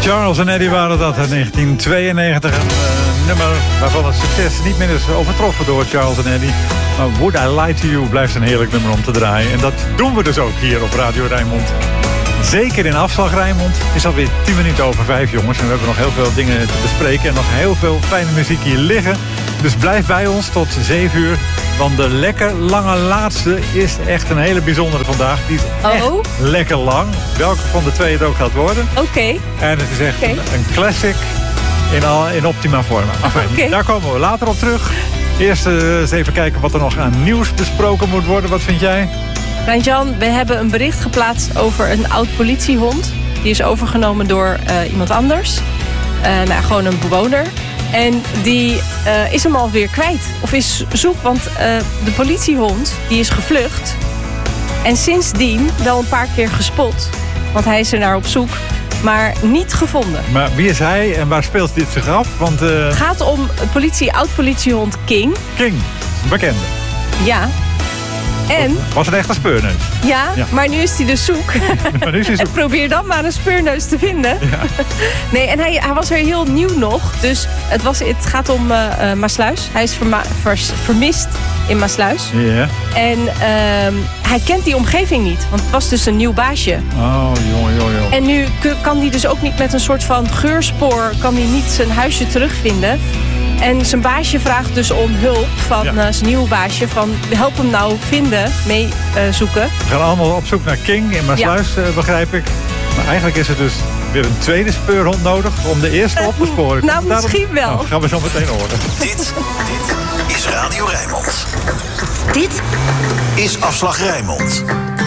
Charles en Eddie waren dat in 1992. Een nummer waarvan het succes niet meer is overtroffen door Charles en Eddie. Maar Would I Lie to You blijft een heerlijk nummer om te draaien. En dat doen we dus ook hier op Radio Rijnmond. Zeker in Afslag Rijnmond. Het is alweer 10 minuten over 5, jongens. En we hebben nog heel veel dingen te bespreken. En nog heel veel fijne muziek hier liggen. Dus blijf bij ons tot 7 uur. Want de lekker lange laatste is echt een hele bijzondere vandaag. Die is echt lekker lang. Welke van de twee het ook gaat worden. Oké. En het is echt een classic in optima forma. Enfin, daar komen we later op terug. Eerst eens even kijken wat er nog aan nieuws besproken moet worden. Wat vind jij? Rijn-Jan, we hebben een bericht geplaatst over een oud politiehond. Die is overgenomen door iemand anders. Gewoon een bewoner. En die is hem alweer kwijt. Of is zoek, want de politiehond die is gevlucht. En sindsdien wel een paar keer gespot. Want hij is er naar op zoek. Maar niet gevonden. Maar wie is hij en waar speelt dit zich af? Want, het gaat om oud-politiehond King. King, bekende. Ja. En was een echte speurneus. Ja, maar nu is hij dus zoek. Maar nu is hij zoek. En probeer dan maar een speurneus te vinden. Ja. Nee, en hij was er heel nieuw nog. Dus het gaat om Maassluis. Hij is vermist in Maassluis. Ja. En hij kent die omgeving niet. Want het was dus een nieuw baasje. Oh, jongen. En nu kan hij dus ook niet met een soort van geurspoor... kan hij niet zijn huisje terugvinden. En zijn baasje vraagt dus om hulp van zijn nieuwe baasje. Van help hem nou vinden, mee zoeken. We gaan allemaal op zoek naar King in Maassluis, begrijp ik. Maar eigenlijk is er dus weer een tweede speurhond nodig om de eerste op te sporen. Nou, misschien wel. Nou, gaan we zo meteen horen. Dit is Radio Rijnmond. Dit is Afslag Rijnmond.